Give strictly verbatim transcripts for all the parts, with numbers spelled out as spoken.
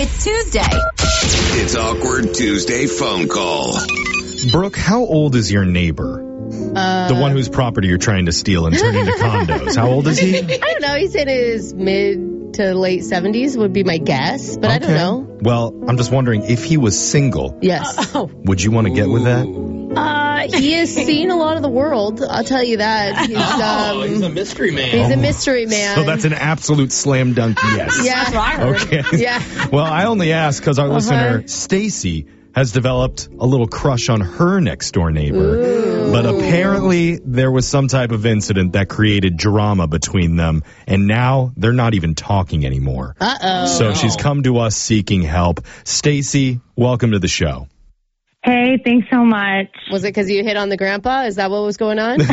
It's Tuesday. It's Awkward Tuesday phone call. Brooke, how old is your neighbor? Uh, the one whose property you're trying to steal and turn into condos. How old is he? I don't know. He's in his mid to late seventies would be my guess, but I don't know. Well, I'm just wondering, if he was single, Yes. Oh. would you want to get with that? Uh, he has seen a lot of the world. I'll tell you that. He's, Oh, um, he's a mystery man. he's a mystery man. So that's an absolute slam dunk yes. Yeah. That's what I heard. Okay. Yeah. Well, I only ask because our listener, Stacy, has developed a little crush on her next door neighbor. Ooh. But apparently there was some type of incident that created drama between them, and now they're not even talking anymore. Uh-oh. So no. she's come to us seeking help. Stacy, welcome to the show. Hey, thanks so much. Was it because you hit on the grandpa? Is that what was going on?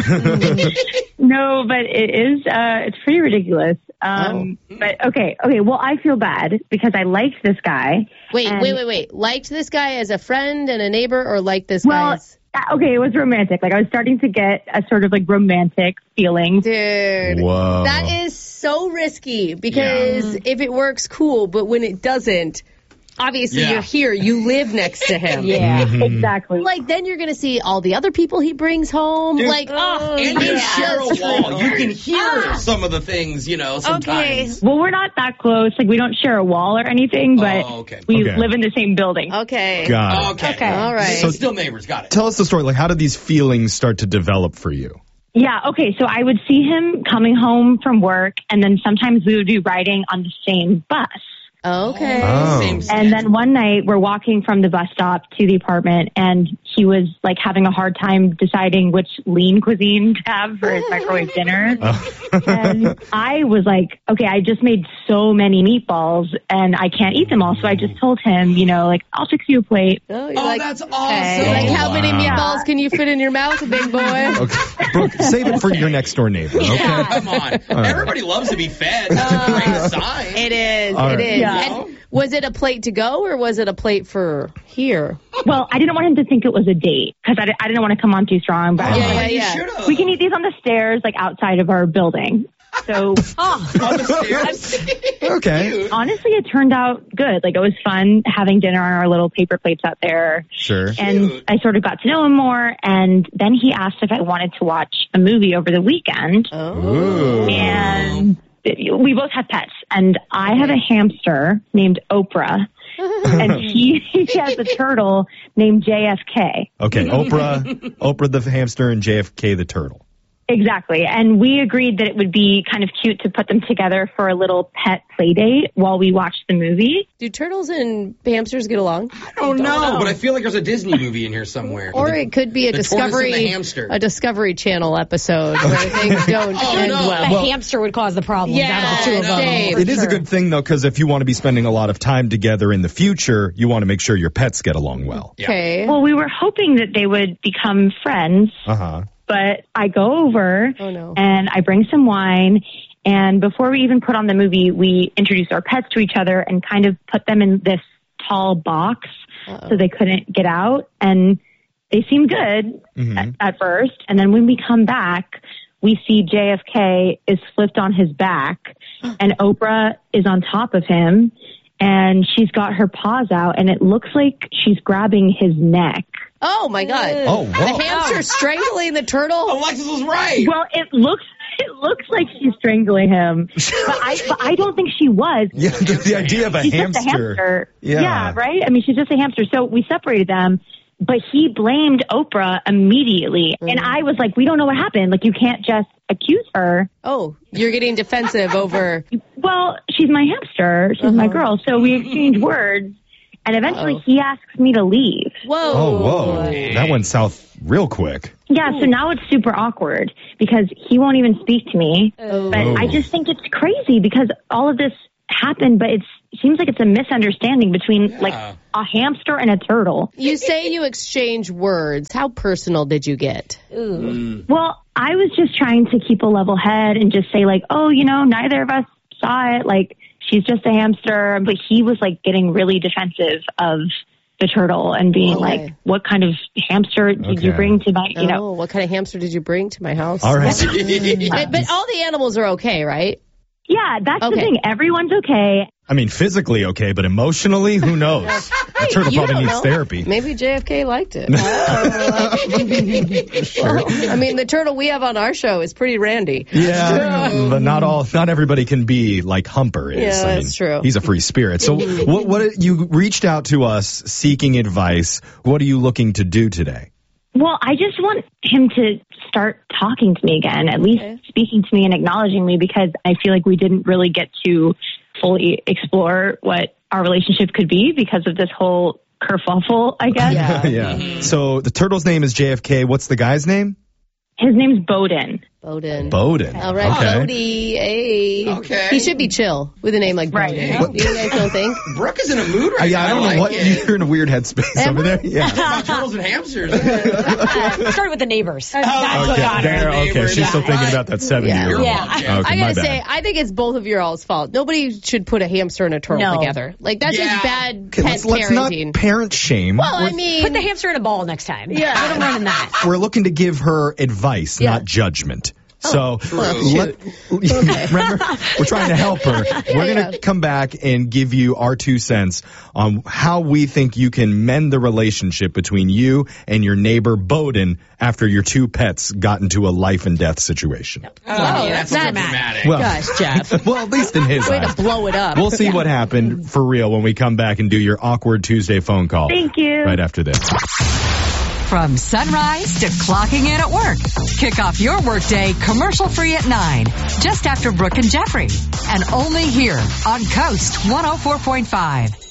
No, but it is, uh, it's pretty ridiculous. Um, but okay, okay, well, I feel bad because I liked this guy. Wait, and- wait, wait, wait. Liked this guy as a friend and a neighbor, or liked this Well, guy as... uh, okay, it was romantic. Like, I was starting to get a sort of like romantic feeling. Dude, Whoa. that is so risky because if it works, cool, but when it doesn't, obviously Yeah. you're here, you live next to him. Yeah. Mhm. Exactly. Like, then you're going to see all the other people he brings home. Dude, like, oh, And you yeah. share a That's wall. true. You can hear Ah. some of the things, you know, sometimes. Well, we're not that close. Like, we don't share a wall or anything, but Oh, okay. we Okay. live in the same building. Okay. Got it. Okay. Okay. All right. So still neighbors. Got it. Tell us the story. Like, how did these feelings start to develop for you? Yeah, okay, so I would see him coming home from work, and then sometimes we would be riding on the same bus. Okay. Oh. Same And then one night we're walking from the bus stop to the apartment, and he was like having a hard time deciding which lean cuisine to have for his microwave dinner. And I was like, okay, I just made so many meatballs and I can't eat them all. So I just told him, you know, like, I'll fix you a plate. Oh, you're Oh, like, that's awesome. you're like, how many Wow. meatballs can you fit in your mouth, big boy? Okay. Brooke, save it for your next door neighbor, okay? Come on. Everybody loves to be fed. That's a great sign. It is. All It right. is. Yeah. And was it a plate to go or was it a plate for here? Well, I didn't want him to think it was a date because I, di- I didn't want to come on too strong, but I was Yeah, like, yeah, You yeah. should've. we can eat these on the stairs, like outside of our building. So Oh. On the stairs. Okay. Cute. honestly, it turned out good. Like, it was fun having dinner on our little paper plates out there. Sure. And Cute. I sort of got to know him more. And then he asked if I wanted to watch a movie over the weekend. Oh. Ooh. And we both have pets. And I have a hamster named Oprah. And he, he has a turtle named J F K. Okay, Oprah, Oprah the hamster and J F K the turtle. Exactly. And we agreed that it would be kind of cute to put them together for a little pet play date while we watched the movie. Do turtles and hamsters get along? I don't know, but I feel like there's a Disney movie in here somewhere. Or it could be a The tortoise and the Discovery hamster. a Discovery Channel episode where things don't Oh, end no. well. The Well- hamster would cause the problem Yeah, out of the two of them. same. for It is a sure. good thing, though, because if you want to be spending a lot of time together in the future, you want to make sure your pets get along well. Yeah. Okay. Well, we were hoping that they would become friends. Uh-huh. But I go over Oh, no. and I bring some wine. And before we even put on the movie, we introduced our pets to each other and kind of put them in this tall box Uh-oh. so they couldn't get out. And they seemed good Mhm. at, at first. And then when we come back, we see J F K is flipped on his back and Oprah is on top of him. And she's got her paws out and it looks like she's grabbing his neck. Oh, my God. Oh, The whoa. hamster strangling the turtle? Alexis was right. Well, it looks it looks like she's strangling him, but I but I don't think she was. Yeah, the, the idea of a She's hamster. just a hamster. Yeah. right. I mean, she's just a hamster. So we separated them, but he blamed Oprah immediately, and I was like, "We don't know what happened. Like, you can't just accuse her." Oh, you're getting defensive over... Well, she's my hamster. She's my girl. So we exchanged words, and eventually Uh-oh. he asks me to leave. Whoa. Oh, whoa. That went south real quick. Yeah, so now it's super awkward because he won't even speak to me. Oh. But I just think it's crazy because all of this happened, but it's, it seems like it's a misunderstanding between like a hamster and a turtle. You say you exchange words. How personal did you get? Well, I was just trying to keep a level head and just say like, oh, you know, neither of us saw it. Like, she's just a hamster. But he was like getting really defensive of the turtle and being Okay. like, what kind of hamster did you Okay. bring to my, you Oh, know? what kind of hamster did you bring to my house? All right. But, but all the animals are okay, right? Yeah, that's Okay. the thing. Everyone's okay. I mean, physically okay, but emotionally, who knows? The turtle You probably don't needs know. therapy. Maybe J F K liked it. Well, I mean, the turtle we have on our show is pretty randy. Yeah, but not all, not everybody can be like Humper is. Yeah, I mean, that's true. He's a free spirit. So, what? What you reached out to us seeking advice? What are you looking to do today? Well, I just want him to start talking to me again, at least Okay. speaking to me and acknowledging me, because I feel like we didn't really get to fully explore what our relationship could be because of this whole kerfuffle, I guess. Yeah. yeah. So the turtle's name is J F K. What's the guy's name? His name's Bowden. Bowden. Bowden. All right, Okay. Bodie. Hey. Okay. He should be chill with a name like Right. Bowden. You guys don't think? Brooke is in a mood right I, yeah, I now. don't know like what it. you're in a weird headspace Am over I? there. Yeah. About turtles and hamsters. Uh, started with the neighbors. That's what Okay, got there, her. okay, she's still thinking about that seven-year-old. Yeah. Okay, I my gotta bad. say, I think it's both of your all's fault. Nobody should put a hamster and a turtle No. together. Like, that's Yeah. just bad Okay, pet let's, let's not parenting. parent shame. well, I We're- mean, Put the hamster in a ball next time. Yeah. Let him run in that. We're looking to give her advice, Yeah. not judgment. So, well, let, remember, we're trying to help her. we're going to yeah. come back and give you our two cents on how we think you can mend the relationship between you and your neighbor Bowden after your two pets got into a life and death situation. Oh, that's, that's dramatic. Well, gosh, Jeff. well, at least in his Way eyes. to blow it up. We'll see what happened for real when we come back and do your awkward Tuesday phone call. Thank you. Right after this. From sunrise to clocking in at work. Kick off your workday commercial-free at nine, just after Brooke and Jeffrey. And only here on Coast one oh four point five.